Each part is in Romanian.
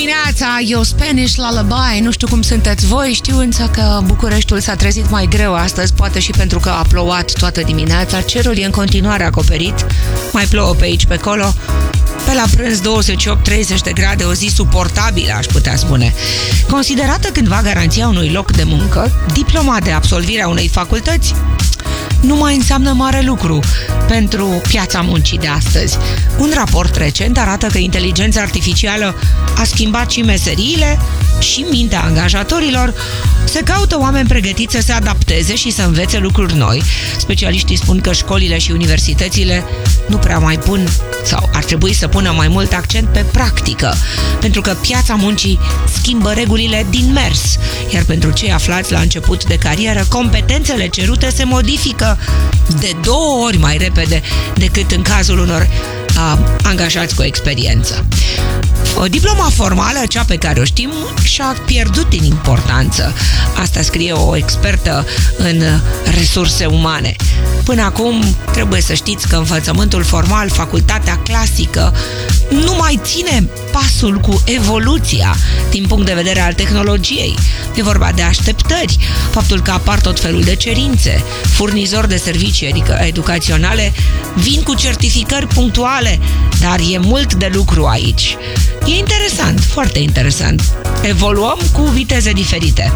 dimineața, eu Spanish Lullaby. Nu știu cum sunteți voi, știu însă că Bucureștiul s-a trezit mai greu astăzi, poate și pentru că a plouat toată dimineața. Cerul e în continuare acoperit, mai plouă pe aici, pe acolo. Pe la prânz 28-30 de grade, o zi suportabilă, aș putea spune. Considerată cândva garanția unui loc de muncă, diploma de absolvire a unei facultăți nu mai înseamnă mare lucru pentru piața muncii de astăzi. Un raport recent arată că inteligența artificială a schimbat și meseriile și mintea angajatorilor. Se caută oameni pregătiți să se adapteze și să învețe lucruri noi. Specialiștii spun că școlile și universitățile nu prea mai pun sau ar trebui să pună mai mult accent pe practică, pentru că piața muncii schimbă regulile din mers, iar pentru cei aflați la început de carieră, competențele cerute se modifică de 2 ori mai repede decât în cazul unor angajați cu experiență. Diploma formală, cea pe care o știm, și-a pierdut din importanță. Asta scrie o expertă în resurse umane. Până acum, trebuie să știți că învățământul formal, facultatea clasică, nu mai ține pasul cu evoluția din punct de vedere al tehnologiei. E vorba de așteptări, faptul că apar tot felul de cerințe. Furnizori de servicii educaționale vin cu certificări punctuale, dar e mult de lucru aici. E interesant, foarte interesant. Evoluăm cu viteze diferite.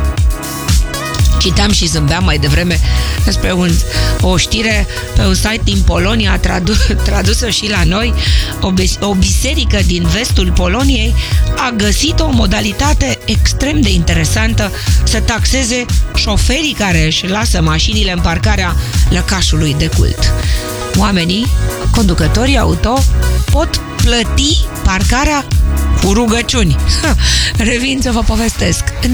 Citeam și zâmbeam mai devreme despre o știre pe un site din Polonia tradusă și la noi. O biserică din vestul Poloniei a găsit o modalitate extrem de interesantă să taxeze șoferii care își lasă mașinile în parcarea lăcașului de cult. Oamenii, conducătorii auto, pot plăti parcarea cu rugăciuni. Revin să vă povestesc.